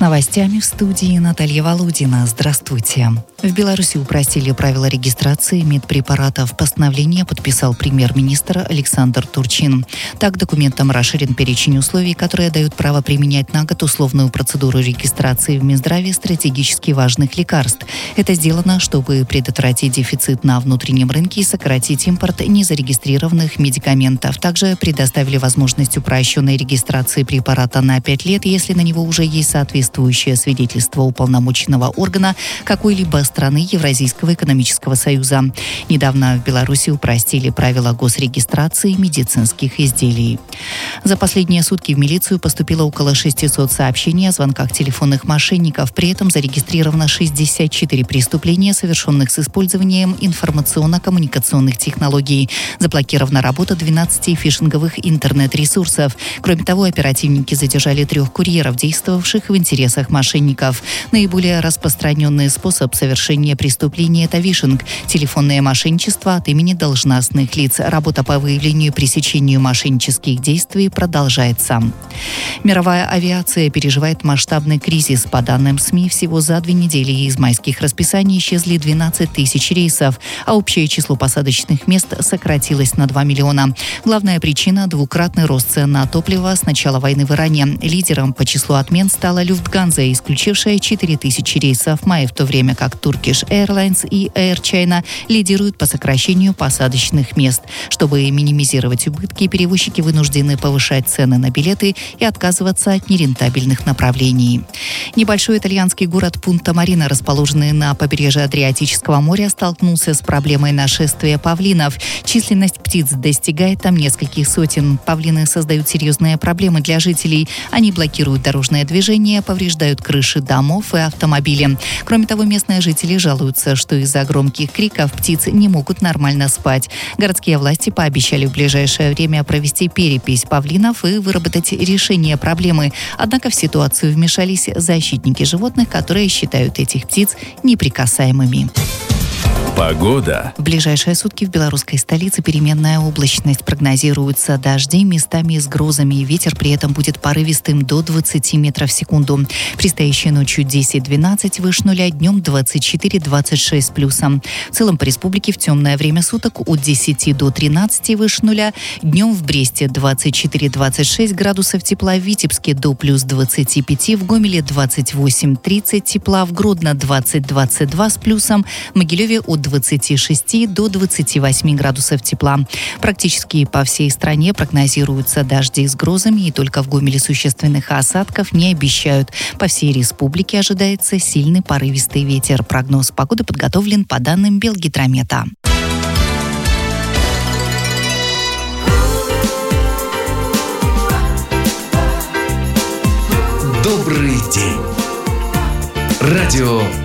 новостями в студии Наталья Володина. Здравствуйте. В Беларуси упростили правила регистрации медпрепаратов. Постановление подписал премьер-министр Александр Турчин. Так, документом расширен перечень условий, которые дают право применять на год условную процедуру регистрации в Минздраве стратегически важных лекарств. Это сделано, чтобы предотвратить дефицит на внутреннем рынке и сократить импорт незарегистрированных медикаментов. Также предоставили возможность упрощенной регистрации препарата на 5 лет, если на него уже есть соответствующее свидетельство уполномоченного органа какой-либо страны Евразийского экономического союза. Недавно в Беларуси упростили правила госрегистрации медицинских изделий. За последние сутки в милицию поступило около 600 сообщений о звонках телефонных мошенников. При этом зарегистрировано 64 преступления, совершенных с использованием информационно-коммуникационных технологий. Заблокирована работа 12 фишинговых интернет-ресурсов. Кроме того, оперативники задержали 3 курьеров, действовавших в интересах мошенников. Наиболее распространенный способ совершения преступления – это фишинг. Телефонное мошенничество от имени должностных лиц. Работа по выявлению и пресечению мошеннических действий продолжается. Мировая авиация переживает масштабный кризис. По данным СМИ, всего за 2 недели из майских расписаний исчезли 12 тысяч рейсов, а общее число посадочных мест сократилось на 2 миллиона. Главная причина – двукратный рост цен на топливо с начала войны в Иране. Лидером по числу отмен стала Люфтганза, исключившая 4000 рейсов в мае, в то время как Turkish Airlines и Air China лидируют по сокращению посадочных мест. Чтобы минимизировать убытки, перевозчики вынуждены повышать цены на билеты и отказываться от нерентабельных направлений. Небольшой итальянский город Пунта-Марина, расположенный на побережье Адриатического моря, столкнулся с проблемой нашествия павлинов. Численность птиц достигает там нескольких сотен. Павлины создают серьезные проблемы для жителей. Они блокируют дорожное движение, повреждают крыши домов и автомобили. Кроме того, местные жители жалуются, что из-за громких криков птицы не могут нормально спать. Городские власти пообещали в ближайшее время провести перепись павлинов и выработать решение проблемы. Однако в ситуацию вмешались защитники животных, которые считают этих птиц неприкасаемыми. Погода. В ближайшие сутки в белорусской столице переменная облачность. Прогнозируются дожди, местами с грозами. Ветер при этом будет порывистым до 20 метров в секунду. Предстоящей ночью 10-12 выше нуля, днем 24-26 плюсом. В целом по республике в темное время суток от 10 до 13 выше нуля. Днем в Бресте 24-26 градусов тепла, в Витебске до плюс 25, в Гомеле 28-30 тепла, в Гродно 20-22 с плюсом, в Могилеве от 26 до 28 градусов тепла. Практически по всей стране прогнозируются дожди с грозами, и только в Гомеле существенных осадков не обещают. По всей республике ожидается сильный порывистый ветер. Прогноз погоды подготовлен по данным Белгидромета. Добрый день. Радио